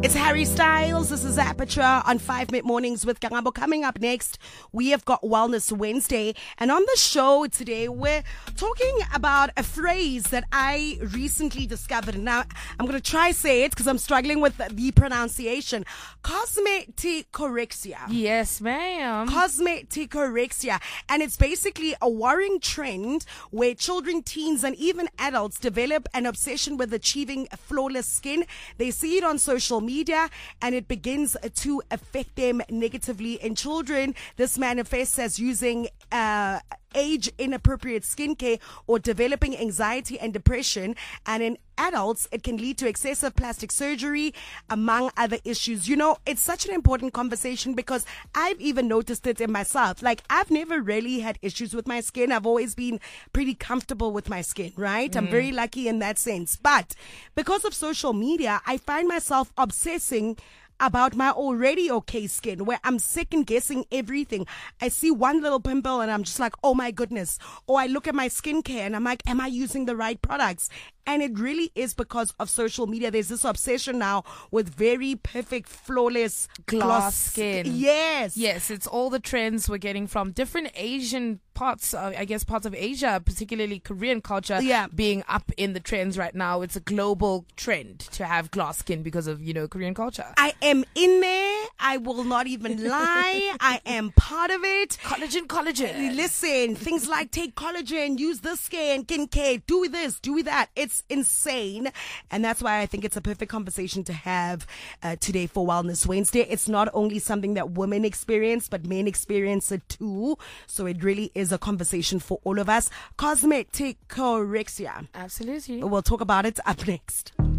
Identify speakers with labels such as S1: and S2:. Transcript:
S1: It's Harry Styles. This is Aperture on 5 Mid Mornings with Kangabo. Coming up next, we have got Wellness Wednesday. And on the show today, we're talking about a phrase that I recently discovered. Now, I'm going to try say it because I'm struggling with the pronunciation. Cosmeticorexia.
S2: Yes, ma'am.
S1: Cosmeticorexia. And it's basically a worrying trend where children, teens, and even adults develop an obsession with achieving flawless skin. They see it on social media and it begins to affect them negatively. In children, this manifests as using age-inappropriate skincare or developing anxiety and depression. And in adults, it can lead to excessive plastic surgery, among other issues. You know, it's such an important conversation because I've even noticed it in myself. Like, I've never really had issues with my skin. I've always been pretty comfortable with my skin, right? I'm very lucky in that sense. But because of social media, I find myself obsessing about my already okay skin, where I'm second guessing everything. I see one little pimple and I'm just like, oh my goodness. Or I look at my skincare and I'm like, am I using the right products? And it really is because of social media. There's this obsession now with very perfect, flawless
S2: Glass skin.
S1: Yes.
S2: Yes, it's all the trends we're getting from different Asian parts, parts of Asia, particularly Korean culture, being up in the trends right now. It's a global trend to have glass skin because of, Korean culture.
S1: I am in there. I will not even lie. I am part of it.
S2: Collagen.
S1: Listen, things like take collagen, use this skincare, do this, do that. It's insane. And that's why I think it's a perfect conversation to have today for Wellness Wednesday. It's not only something that women experience, but men experience it too. So it really is a conversation for all of us. Cosmeticorexia.
S2: Absolutely.
S1: We'll talk about it up next.